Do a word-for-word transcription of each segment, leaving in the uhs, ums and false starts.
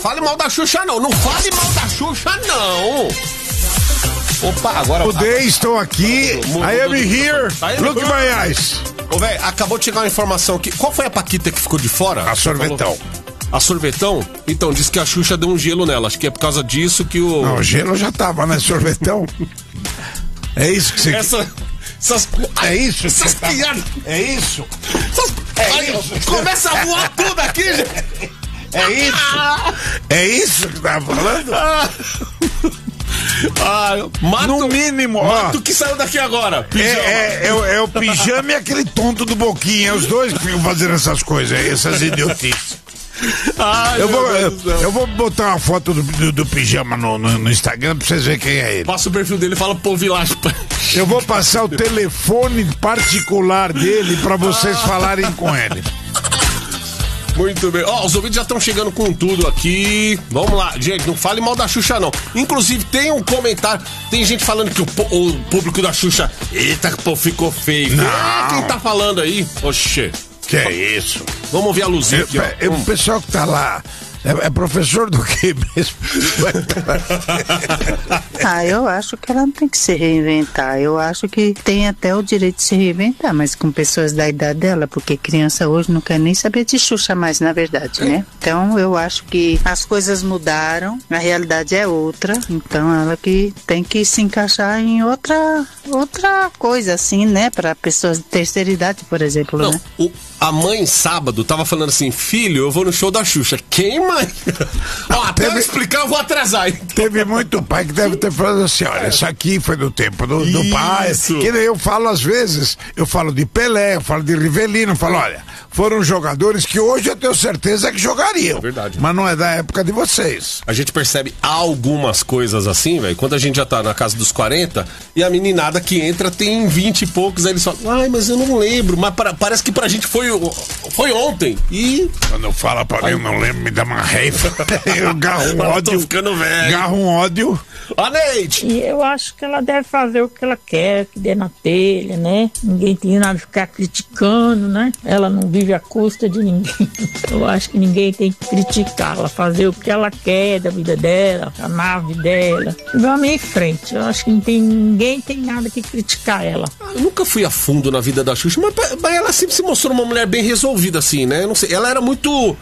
fale mal da Xuxa não, não fale mal da Xuxa não. Opa, agora... Today, estou aqui, I am here, look my eyes. Ô, velho, acabou de chegar uma informação aqui. Qual foi a Paquita que ficou de fora? A Sorvetão. A Sorvetão? Então, disse que a Xuxa deu um gelo nela. Acho que é por causa disso que o... Não, o gelo já tava, né, Sorvetão? É isso que você... Essa... Essas... É isso? Essas tá... piadas... É isso? Essas... É Aí, isso? Começa a voar tudo aqui, gente. É isso? É isso que tá falando? Ah, mato, no mínimo, mato ó, que saiu daqui agora. É, é, é, é o pijama e aquele tonto do Boquinha. É os dois que ficam fazendo essas coisas, essas idiotices. Ai, eu, vou, eu, eu vou botar uma foto do, do, do pijama no, no, no Instagram pra vocês verem quem é ele. Passa o perfil dele e fala pro Village. Eu vou passar o telefone particular dele pra vocês falarem com ele. Muito bem. Ó, oh, os ouvintes já estão chegando com tudo aqui. Vamos lá, gente, não fale mal da Xuxa, não. Inclusive, tem um comentário. Tem gente falando que o, o público da Xuxa. Eita, pô, ficou feio. Não. É, quem tá falando aí? Oxê. Que é isso? Vamos ver a luzinha aqui, ó. Eu, o pessoal que tá lá. É, é professor do que mesmo? Ah, eu acho que ela não tem que se reinventar. Eu acho que tem até o direito de se reinventar, mas com pessoas da idade dela, porque criança hoje não quer nem saber de Xuxa mais, na verdade, né? Então eu acho que as coisas mudaram, a realidade é outra, então ela que tem que se encaixar em outra, outra coisa, assim, né? Para pessoas de terceira idade, por exemplo, não, né? O, a mãe, sábado, tava falando assim, filho, eu vou no show da Xuxa. Quem, mãe? Ó, até teve, eu explicar, eu vou atrasar. Então. Teve muito pai que deve ter falado assim, olha, isso aqui foi do tempo do, do pai. Que nem eu falo às vezes, eu falo de Pelé, eu falo de Rivelino, eu falo, olha, foram jogadores que hoje eu tenho certeza que jogariam. É verdade. Mas não é da época de vocês. A gente percebe algumas coisas assim, velho, quando a gente já tá na casa dos quarenta e a meninada que entra tem vinte e poucos, aí eles falam, ai, mas eu não lembro, mas para, parece que pra gente foi, foi ontem. E... Quando fala pra mim, eu não lembro, me dá uma raiva. Eu garro um ódio. Tô ficando velho. Garro um ódio. Ó, Neide! E eu acho que ela deve fazer o que ela quer, que dê na telha, né? Ninguém tem nada de ficar criticando, né? Ela não vive à custa de ninguém. Eu acho que ninguém tem que criticar ela, fazer o que ela quer da vida dela, a nave dela. Vamos em frente. Eu acho que não tem, ninguém tem nada que criticar ela. Eu nunca fui a fundo na vida da Xuxa, mas, mas ela sempre se mostrou uma mulher bem resolvida, assim, né? Eu não sei, ela era muito...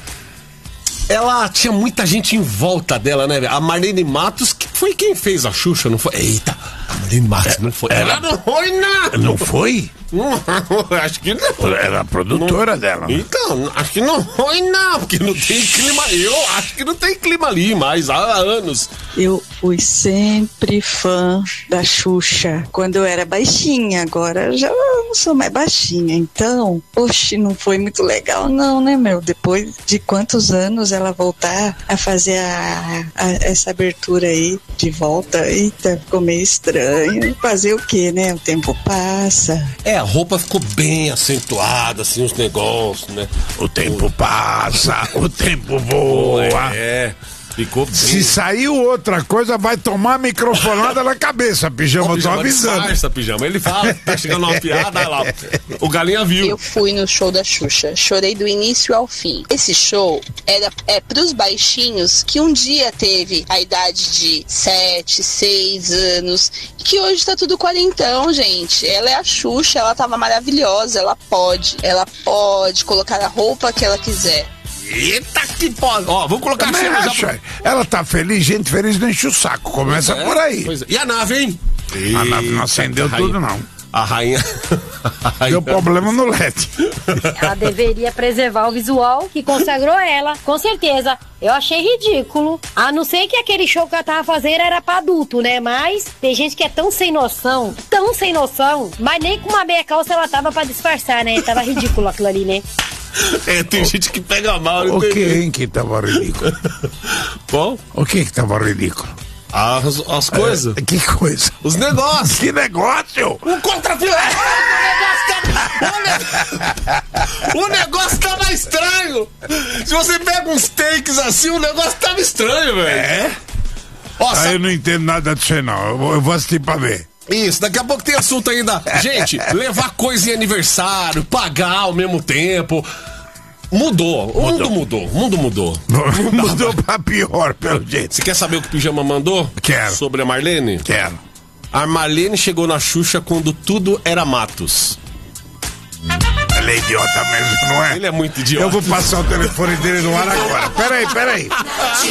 Ela tinha muita gente em volta dela, né? A Marlene Matos, que foi quem fez a Xuxa, não foi? Eita, a Marlene Matos é, não foi. Ela, ela não foi, não! Não foi? Não, acho que não. Era a produtora não, dela. Então, acho que não foi, não, porque não tem clima. Eu acho que não tem clima ali mais há anos. Eu fui sempre fã da Xuxa quando eu era baixinha, agora já não sou mais baixinha. Então, oxe, não foi muito legal, não, né, meu? Depois de quantos anos ela voltar a fazer a, a, essa abertura aí de volta, eita, ficou meio estranho. Fazer o quê, né? O tempo passa. É, a roupa ficou bem acentuada, assim, os negócios, né? O tempo passa, o tempo voa. É, ficou bem. Se saiu outra coisa, vai tomar microfonada na cabeça, Pijama, eu tô avisando. Essa Pijama, ele fala, tá chegando uma piada, olha lá, o Galinha viu. Eu fui no show da Xuxa, chorei do início ao fim. Esse show era, é pros baixinhos que um dia teve a idade de sete, seis anos, e que hoje tá tudo quarentão, gente. Ela é a Xuxa, ela tava maravilhosa, ela pode, ela pode colocar a roupa que ela quiser. Eita que pode! Ó, vamos colocar a cena já pra... Ela tá feliz, gente feliz não enche o saco. Começa é, por aí. É. E a nave, hein? Eita, a nave não acendeu tudo, não. A rainha... A rainha... Deu problema no L E D. Ela deveria preservar o visual que consagrou ela, com certeza. Eu achei ridículo. A não ser que aquele show que ela tava fazendo era pra adulto, né? Mas tem gente que é tão sem noção, tão sem noção, mas nem com uma meia calça ela tava pra disfarçar, né? Tava ridículo aquilo ali, né? É, tem o, gente que pega mal. O que, hein, que tava ridículo? Bom? O que que tava ridículo? As, as coisas. É, que coisa? Os negócios. Que negócio? O contrafilé. O negócio tava estranho. Se você pega uns takes assim, o negócio tava estranho, velho. É? Ó, ah, eu não entendo nada disso aí, não. Eu vou, eu vou assistir pra ver. Isso, daqui a pouco tem assunto ainda. Gente, levar coisa em aniversário, pagar ao mesmo tempo. Mudou. O mundo mudou. O mundo mudou. Mudou pra pior, pelo jeito. Você quer saber o que o Pijama mandou? Quero. Sobre a Marlene? Quero. A Marlene chegou na Xuxa quando tudo era matos. Ele é idiota mesmo, não é? Ele é muito idiota. Eu vou passar o telefone dele no ar agora. Peraí, peraí.